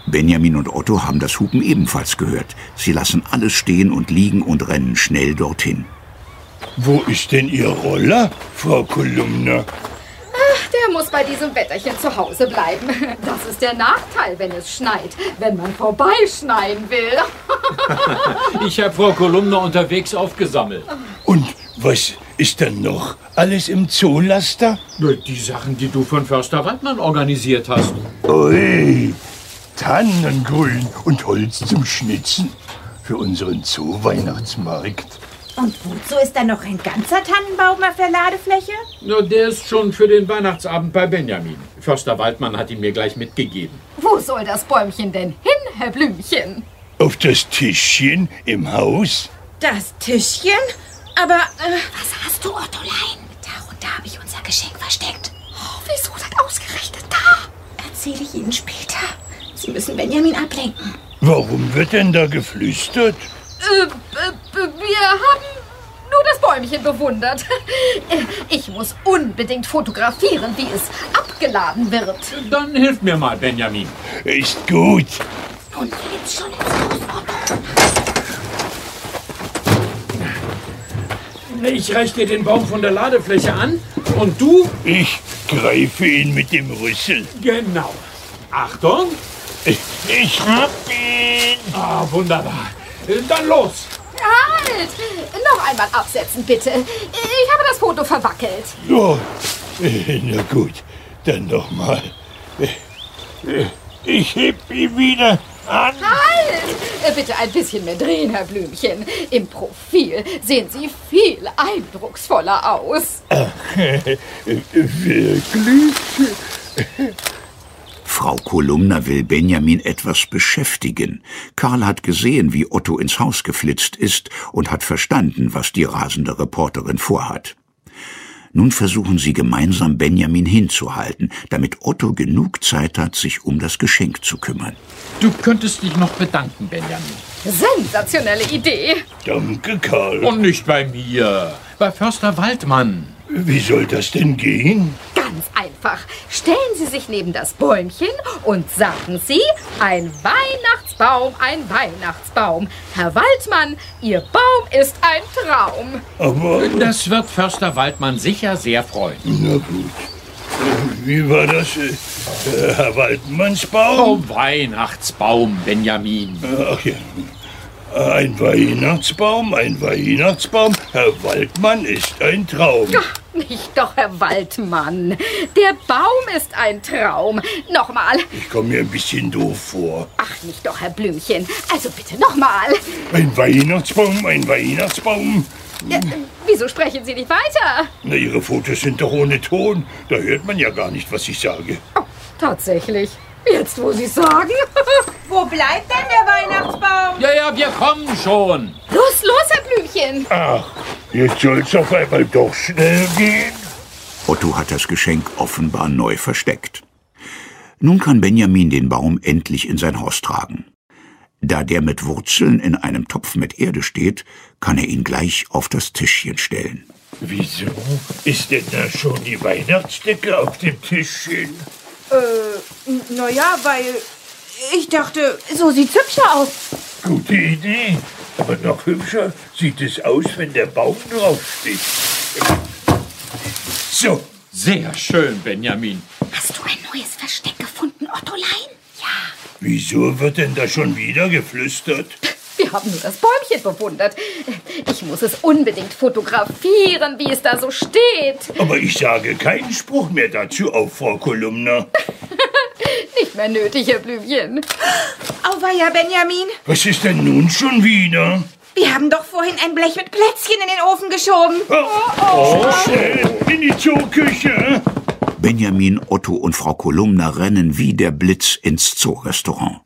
Benjamin und Otto haben das Hupen ebenfalls gehört. Sie lassen alles stehen und liegen und rennen schnell dorthin. Wo ist denn Ihr Roller, Frau Kolumna? Der muss bei diesem Wetterchen zu Hause bleiben. Das ist der Nachteil, wenn es schneit, wenn man vorbeischneien will. Ich habe Frau Kolumna unterwegs aufgesammelt. Und was ist dann noch alles im Zoolaster? Die Sachen, die du von Förster Waldmann organisiert hast. Ui, Tannengrün und Holz zum Schnitzen für unseren Zoo-Weihnachtsmarkt. Und wozu ist da noch ein ganzer Tannenbaum auf der Ladefläche? Der ist schon für den Weihnachtsabend bei Benjamin. Förster Waldmann hat ihn mir gleich mitgegeben. Wo soll das Bäumchen denn hin, Herr Blümchen? Auf das Tischchen im Haus? Das Tischchen? Aber, Was hast du, Ottolein? Darunter habe ich unser Geschenk versteckt. Oh, wieso denn ausgerechnet da? Erzähle ich Ihnen später. Sie müssen Benjamin ablenken. Warum wird denn da geflüstert? Wir haben nur das Bäumchen bewundert. Ich muss unbedingt fotografieren, wie es abgeladen wird. Dann hilf mir mal, Benjamin. Ist gut. Und jetzt schon ins Haus, Otto. Ich reich dir den Baum von der Ladefläche an und du? Ich greife ihn mit dem Rüssel. Genau. Achtung. Ich hab ihn. Ah, wunderbar. Dann los. Halt! Noch einmal absetzen, bitte. Ich habe das Foto verwackelt. Oh, na gut, dann nochmal. Ich heb ihn wieder an. Halt! Bitte ein bisschen mehr drehen, Herr Blümchen. Im Profil sehen Sie viel eindrucksvoller aus. Wirklich? Frau Kolumna will Benjamin etwas beschäftigen. Karl hat gesehen, wie Otto ins Haus geflitzt ist und hat verstanden, was die rasende Reporterin vorhat. Nun versuchen sie gemeinsam, Benjamin hinzuhalten, damit Otto genug Zeit hat, sich um das Geschenk zu kümmern. Du könntest dich noch bedanken, Benjamin. Sensationelle Idee. Danke, Karl. Und nicht bei mir. Bei Förster Waldmann. Wie soll das denn gehen? Ganz einfach. Stellen Sie sich neben das Bäumchen und sagen Sie, ein Weihnachtsbaum, ein Weihnachtsbaum. Herr Waldmann, Ihr Baum ist ein Traum. Aber, Das wird Förster Waldmann sicher sehr freuen. na gut. Wie war das? Herr Waldmanns Oh, Baum? Weihnachtsbaum, Benjamin. Ach ja. Ein Weihnachtsbaum, ein Weihnachtsbaum. Herr Waldmann ist ein Traum. Nicht doch, Herr Waldmann. Der Baum ist ein Traum. Nochmal. Ich komme mir ein bisschen doof vor. Ach, nicht doch, Herr Blümchen. Also bitte nochmal. Ein Weihnachtsbaum, ein Weihnachtsbaum. Wieso sprechen Sie nicht weiter? Na, Ihre Fotos sind doch ohne Ton. Da hört man ja gar nicht, was ich sage. Oh, tatsächlich. Jetzt, wo Sie sagen. wo bleibt denn der Weihnachtsbaum? Ja, wir kommen schon. Los, Herr Blümchen. Ach, jetzt soll's auf einmal doch schnell gehen. Otto hat das Geschenk offenbar neu versteckt. Nun kann Benjamin den Baum endlich in sein Haus tragen. Da der mit Wurzeln in einem Topf mit Erde steht, kann er ihn gleich auf das Tischchen stellen. Wieso ist denn da schon die Weihnachtsdecke auf dem Tischchen? Naja, weil ich dachte, so sieht's hübscher aus. Gute Idee. Aber noch hübscher sieht es aus, wenn der Baum draufsteht. So. Sehr schön, Benjamin. Hast du ein neues Versteck gefunden, Ottolein? Ja. Wieso wird denn da schon wieder geflüstert? Wir haben nur das Bäumchen bewundert. Ich muss es unbedingt fotografieren, wie es da so steht. Aber ich sage keinen Spruch mehr dazu auf, Frau Kolumna. Nicht mehr nötig, Herr Blümchen. Auweia, Benjamin. Was ist denn nun schon wieder? Wir haben doch vorhin ein Blech mit Plätzchen in den Ofen geschoben. Oh, schnell in die Zooküche. Benjamin, Otto und Frau Kolumna rennen wie der Blitz ins Zoorestaurant.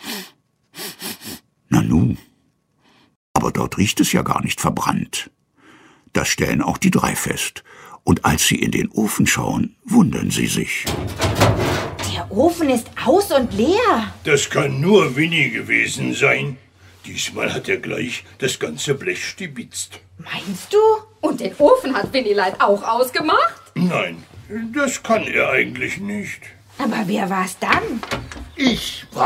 Nanu, aber dort riecht es ja gar nicht verbrannt. Das stellen auch die drei fest. Und als sie in den Ofen schauen, wundern sie sich. Der Ofen ist aus und leer. Das kann nur Winnie gewesen sein. Diesmal hat er gleich das ganze Blech stibitzt. Meinst du? Und den Ofen hat Winnie-Lein auch ausgemacht? Nein, das kann er eigentlich nicht. Aber wer war's dann? Ich